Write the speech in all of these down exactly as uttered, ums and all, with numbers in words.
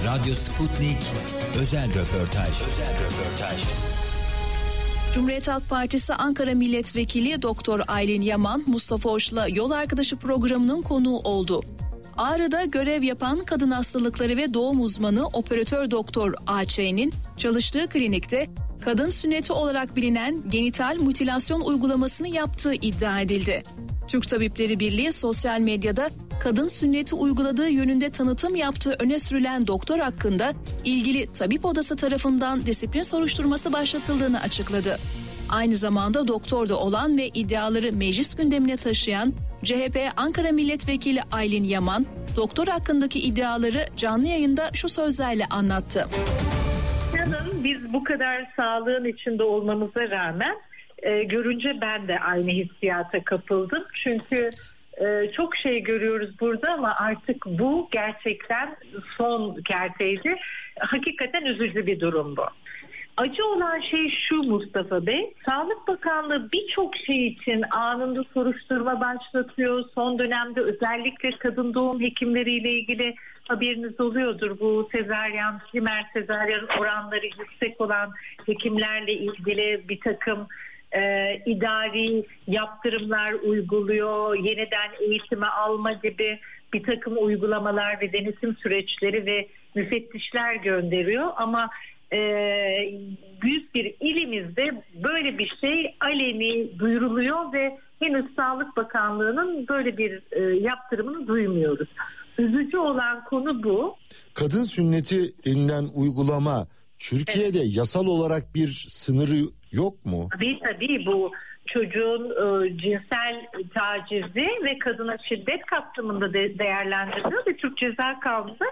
Radyo Sputnik özel röportaj. Özel röportaj. Cumhuriyet Halk Partisi Ankara Milletvekili Doktor Aylin Yaman, Mustafa Hoş'la Yol Arkadaşı programının konuğu oldu. Ağrı'da görev yapan kadın hastalıkları ve doğum uzmanı operatör doktor A Ç'nin çalıştığı klinikte kadın sünneti olarak bilinen genital mutilasyon uygulamasını yaptığı iddia edildi. Türk Tabipleri Birliği sosyal medyada kadın sünneti uyguladığı yönünde tanıtım yaptığı öne sürülen doktor hakkında ilgili tabip odası tarafından disiplin soruşturması başlatıldığını açıkladı. Aynı zamanda doktor da olan ve iddiaları meclis gündemine taşıyan C H P Ankara Milletvekili Aylin Yaman, doktor hakkındaki iddiaları canlı yayında şu sözlerle anlattı. İnanın biz bu kadar sağlığın içinde olmamıza rağmen e, görünce ben de aynı hissiyata kapıldım. Çünkü e, çok şey görüyoruz burada ama artık bu gerçekten son kerteydi. Hakikaten üzücü bir durum bu. Acı olan şey şu Mustafa Bey, Sağlık Bakanlığı birçok şey için anında soruşturma başlatıyor. Son dönemde özellikle kadın doğum hekimleriyle ilgili haberiniz oluyordur. Bu sezaryen, primer sezaryen oranları yüksek olan hekimlerle ilgili bir takım e, idari yaptırımlar uyguluyor. Yeniden eğitime alma gibi bir takım uygulamalar ve denetim süreçleri ve müfettişler gönderiyor. Ama Ee, büyük bir ilimizde böyle bir şey aleni duyuruluyor ve henüz Sağlık Bakanlığı'nın böyle bir e, yaptırımını duymuyoruz. Üzücü olan konu bu. Kadın sünneti denilen uygulama Türkiye'de evet. Yasal olarak bir sınırı yok mu? Tabii tabii bu çocuğun e, cinsel tacizi ve kadına şiddet kapsamında de, değerlendiriliyor ve Türk Ceza Kanunu'nda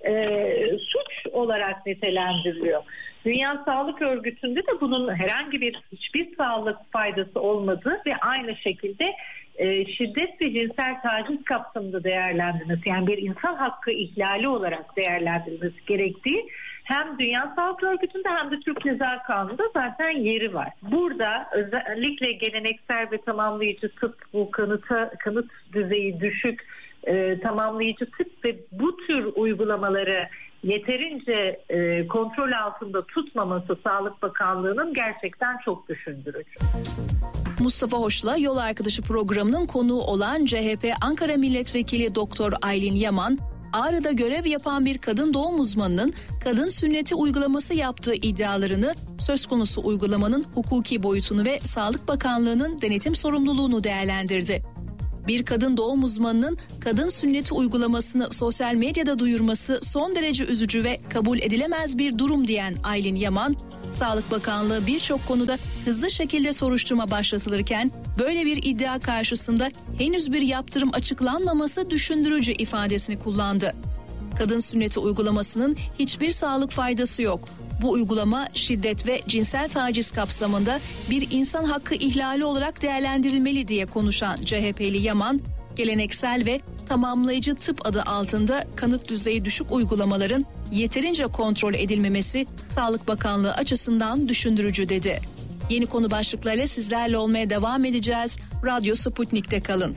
E, suç olarak nitelendiriliyor. Dünya Sağlık Örgütü'nde de bunun herhangi bir hiçbir sağlık faydası olmadığı ve aynı şekilde e, şiddet ve cinsel taciz kapsamında değerlendirilmesi, yani bir insan hakkı ihlali olarak değerlendirilmesi gerektiği hem Dünya Sağlık Örgütü'nde hem de Türk Ceza Kanunu'nda zaten yeri var. Burada özellikle geleneksel ve tamamlayıcı tıp, bu kanıta, kanıt düzeyi düşük e, tamamlayıcı tıp ve bu tür uygulamaları yeterince e, kontrol altında tutmaması Sağlık Bakanlığı'nın gerçekten çok düşündürücü. Mustafa Hoş'la Yol Arkadaşı programının konuğu olan C H P Ankara Milletvekili Doktor Aylin Yaman, Ağrı'da görev yapan bir kadın doğum uzmanının kadın sünneti uygulaması yaptığı iddialarını, söz konusu uygulamanın hukuki boyutunu ve Sağlık Bakanlığı'nın denetim sorumluluğunu değerlendirdi. Bir kadın doğum uzmanının kadın sünneti uygulamasını sosyal medyada duyurması son derece üzücü ve kabul edilemez bir durum diyen Aylin Yaman, Sağlık Bakanlığı birçok konuda hızlı şekilde soruşturma başlatılırken böyle bir iddia karşısında henüz bir yaptırım açıklanmaması düşündürücü ifadesini kullandı. Kadın sünneti uygulamasının hiçbir sağlık faydası yok. Bu uygulama şiddet ve cinsel taciz kapsamında bir insan hakkı ihlali olarak değerlendirilmeli diye konuşan C H P'li Yaman, geleneksel ve tamamlayıcı tıp adı altında kanıt düzeyi düşük uygulamaların yeterince kontrol edilmemesi Sağlık Bakanlığı açısından düşündürücü dedi. Yeni konu başlıklarıyla sizlerle olmaya devam edeceğiz. Radyo Sputnik'te kalın.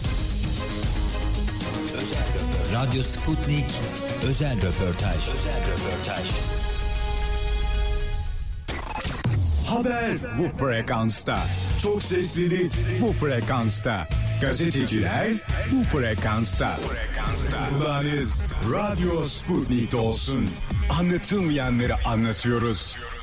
Özel Radyo Sputnik özel röportaj. Özel röportaj. Haber bu frekansta. Çok seslili bu frekansta. Gazeteciler bu frekansta. Kulağınız Radyo Sputnik'te olsun. Anlatılmayanları anlatıyoruz.